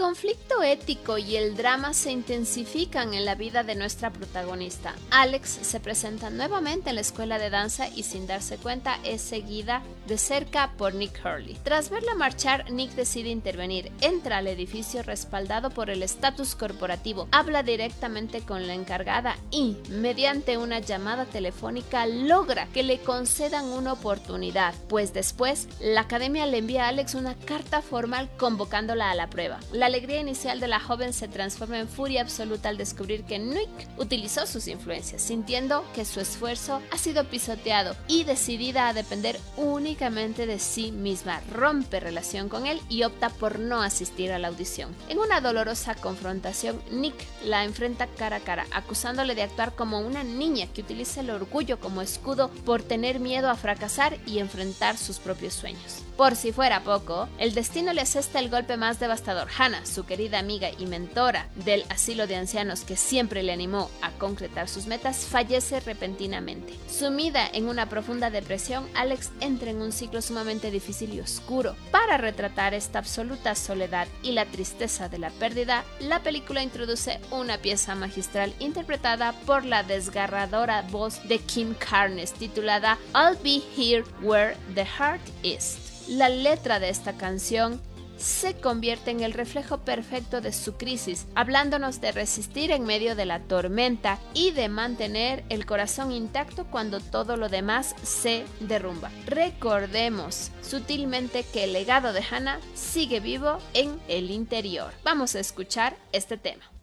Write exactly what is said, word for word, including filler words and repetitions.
conflicto ético y el drama se intensifican en la vida de nuestra protagonista. Alex se presenta nuevamente en la escuela de danza y sin darse cuenta es seguida de cerca por Nick Hurley. Tras verla marchar, Nick decide intervenir, entra al edificio respaldado por el estatus corporativo, habla directamente con la encargada y, mediante una llamada telefónica, logra que le concedan una oportunidad, pues después la academia le envía a Alex una carta formal convocándola a la prueba. La alegría inicial de la joven se transforma en furia absoluta al descubrir que Nick utilizó sus influencias, sintiendo que su esfuerzo ha sido pisoteado y decidida a depender únicamente de sí misma, rompe relación con él y opta por no asistir a la audición. En una dolorosa confrontación, Nick la enfrenta cara a cara, acusándole de actuar como una niña que utiliza el orgullo como escudo por tener miedo a fracasar y enfrentar sus propios sueños. Por si fuera poco, el destino le asesta el golpe más devastador. Hannah, su querida amiga y mentora del asilo de ancianos que siempre le animó a concretar sus metas, fallece repentinamente. Sumida en una profunda depresión, Alex entra en un ciclo sumamente difícil y oscuro. Para retratar esta absoluta soledad y la tristeza de la pérdida, la película introduce una pieza magistral interpretada por la desgarradora voz de Kim Carnes, titulada I'll Be Here Where the Heart Is. La letra de esta canción se convierte en el reflejo perfecto de su crisis, hablándonos de resistir en medio de la tormenta y de mantener el corazón intacto cuando todo lo demás se derrumba. Recordemos sutilmente que el legado de Hannah sigue vivo en el interior. Vamos a escuchar este tema.